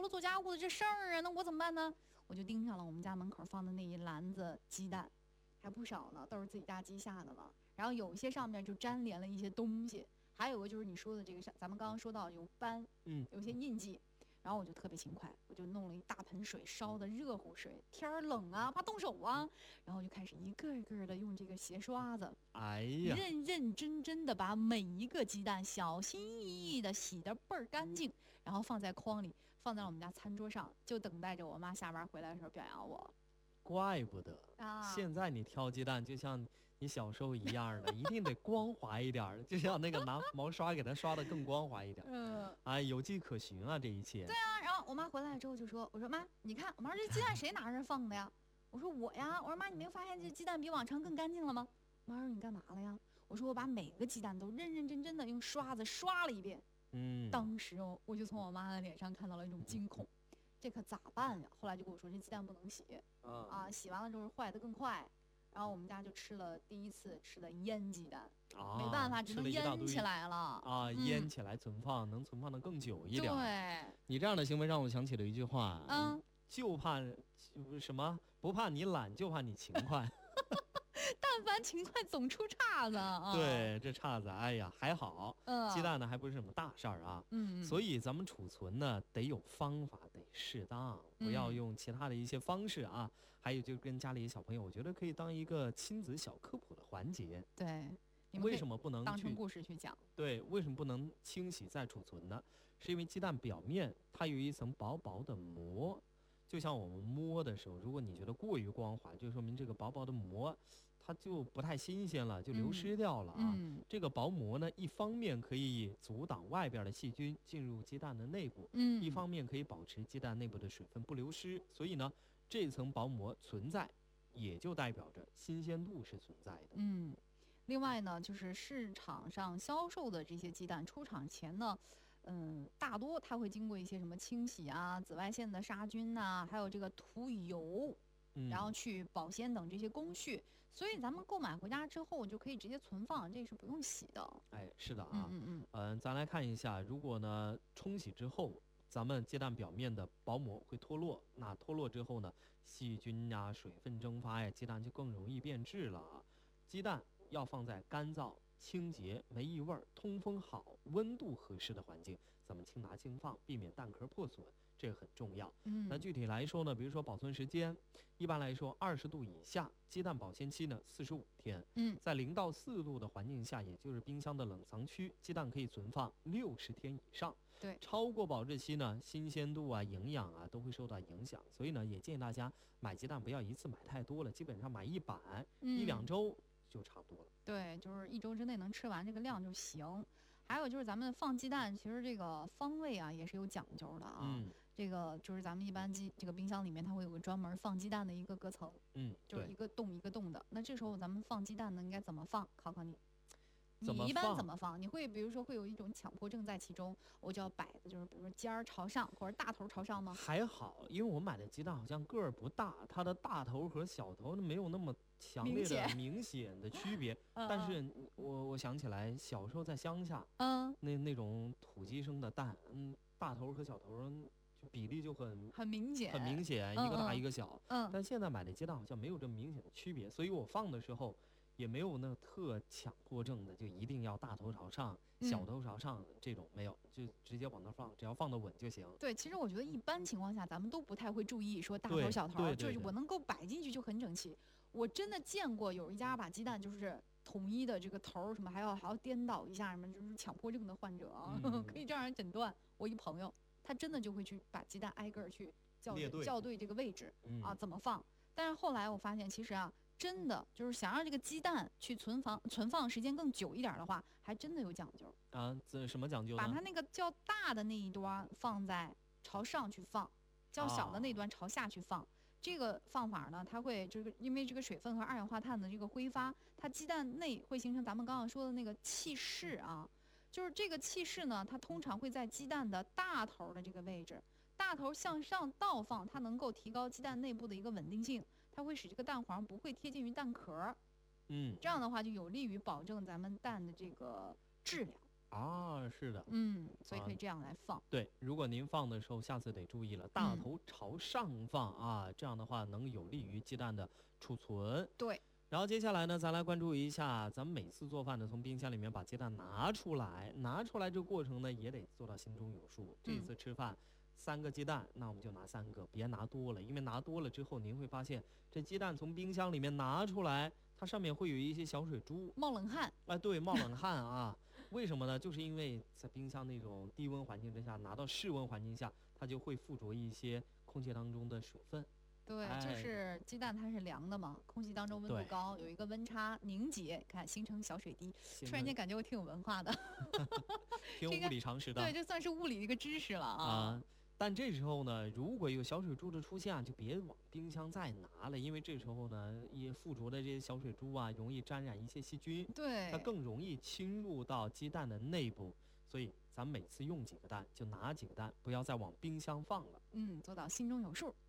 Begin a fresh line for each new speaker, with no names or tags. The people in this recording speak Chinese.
了做家务的这事儿啊，那我怎么办呢？我就盯上了我们家门口放的那一篮子鸡蛋，还不少呢，都是自己家鸡下的了。然后有一些上面就粘连了一些东西，还有个就是你说的这个，咱们刚刚说到有斑，有些印记。然后我就特别勤快，我就弄了一大盆水，烧的热乎水，天儿冷啊，怕冻手啊，然后就开始一个一个的用这个鞋刷子，认认真真的把每一个鸡蛋小心翼翼的洗得倍儿干净，然后放在筐里，放在我们家餐桌上，就等待着我妈下班回来的时候表扬我。
怪不得现在你挑鸡蛋就像你小时候一样的，一定得光滑一点，就像那个拿毛刷给它刷的更光滑一点。有迹可循啊，这一切。
对啊，然后我妈回来之后就说：“我说妈，你看，我妈说这鸡蛋谁拿着放的呀？”我说我呀。我说妈，你没有发现这鸡蛋比往常更干净了吗？我妈说你干嘛了呀？我说我把每个鸡蛋都认认真真的用刷子刷了一遍。当时我就从我妈的脸上看到了一种惊恐。这可咋办呀？后来就跟我说这鸡蛋不能洗洗完了之后坏得更快。然后我们家就吃了第一次吃的腌鸡蛋没办法，只能腌起来了
腌起来存放，能存放的更久一点。
对，
你这样的行为让我想起了一句话，就怕什么？不怕你懒，就怕你勤快。
但凡勤快总出岔子
对，这岔子哎呀还好，鸡蛋呢还不是什么大事儿啊。所以咱们储存呢得有方法，得适当，不要用其他的一些方式啊。还有就是跟家里的小朋友，我觉得可以当一个亲子小科普的环节。
对，
为什么不能
当成故事去讲？
对，为什么不能清洗再储存呢？是因为鸡蛋表面它有一层薄薄的膜，就像我们摸的时候，如果你觉得过于光滑，就说明这个薄薄的膜它就不太新鲜了，就流失掉了这个薄膜呢，一方面可以阻挡外边的细菌进入鸡蛋的内部，一方面可以保持鸡蛋内部的水分不流失。所以呢，这层薄膜存在，也就代表着新鲜度是存在的。
另外呢，就是市场上销售的这些鸡蛋出厂前呢，大多它会经过一些什么清洗啊、紫外线的杀菌啊，还有这个涂油。然后去保鲜等这些工序，所以咱们购买回家之后就可以直接存放，这是不用洗的。
是的啊。咱来看一下，如果呢冲洗之后，咱们鸡蛋表面的薄膜会脱落，那脱落之后呢，细菌呀、水分蒸发呀，鸡蛋就更容易变质了鸡蛋要放在干燥、清洁、没异味、通风好、温度合适的环境，咱们轻拿轻放，避免蛋壳破损。这个很重要。那具体来说呢，比如说保存时间，一般来说20度以下，鸡蛋保鲜期呢45天。在0到4度的环境下，也就是冰箱的冷藏区，鸡蛋可以存放60天以上。
对，
超过保质期呢，新鲜度啊、营养啊都会受到影响。所以呢，也建议大家买鸡蛋不要一次买太多了，基本上买一板，1-2周就差不多了。
对，就是1周之内能吃完这个量就行。还有就是咱们放鸡蛋，其实这个方位啊也是有讲究的啊。这个就是咱们一般这个冰箱里面它会有个专门放鸡蛋的一个隔层，就是一个洞一个洞的。那这时候咱们放鸡蛋呢，应该怎么放？考考你。你一般怎么放？你会比如说会有一种强迫症在其中，我就要摆的就是比如说尖儿朝上或者大头朝上吗？
还好，因为我买的鸡蛋好像个儿不大，它的大头和小头没有那么强烈的明显的区别。但是我想起来小时候在乡下，那种土鸡生的蛋，大头和小头就比例就很
明显，
一个大一个小。但现在买的鸡蛋好像没有这么明显的区别，所以我放的时候也没有那特强迫症的，就一定要大头朝上、小头朝上这种没有，就直接往那放，只要放得稳就行。
对，其实我觉得一般情况下咱们都不太会注意说大头小头，就是我能够摆进去就很整齐。我真的见过有一家把鸡蛋就是统一的这个头什么还要颠倒一下什么，就是强迫症的患者可以这样诊断。我一朋友他真的就会去把鸡蛋挨个去校对这个位置怎么放。但是后来我发现其实真的就是想让这个鸡蛋去存放时间更久一点的话，还真的有讲究
这什么讲究呢？
把它那个较大的那一端放在朝上去放，较小的那端朝下去放。这个方法呢，它会就是因为这个水分和二氧化碳的这个挥发，它鸡蛋内会形成咱们刚刚说的那个气室就是这个气室呢，它通常会在鸡蛋的大头的这个位置。大头向上倒放，它能够提高鸡蛋内部的一个稳定性，它会使这个蛋黄不会贴近于蛋壳。这样的话就有利于保证咱们蛋的这个质量。
啊，是的。
所以可以这样来放。
对，如果您放的时候，下次得注意了，大头朝上放啊，这样的话能有利于鸡蛋的储存。
对。
然后接下来呢，咱来关注一下，咱们每次做饭呢，从冰箱里面把鸡蛋拿出来，这个过程呢也得做到心中有数。这一次吃饭3个鸡蛋，那我们就拿3个，别拿多了，因为拿多了之后，您会发现这鸡蛋从冰箱里面拿出来，它上面会有一些小水珠，
冒冷汗。
对，冒冷汗啊。为什么呢？就是因为在冰箱那种低温环境之下，拿到室温环境下，它就会附着一些空气当中的水分。
对，就是鸡蛋它是凉的嘛，空气当中温度高，有一个温差凝结，看形成小水滴。突然间感觉我挺有文化的，
挺有物理常识的。
对，就算是物理的一个知识了啊。
但这时候呢，如果有小水珠的出现，就别往冰箱再拿了，因为这时候呢，也附着的这些小水珠啊，容易沾染一些细菌，
对，
它更容易侵入到鸡蛋的内部。所以咱每次用几个蛋就拿几个蛋，不要再往冰箱放了。
做到心中有数。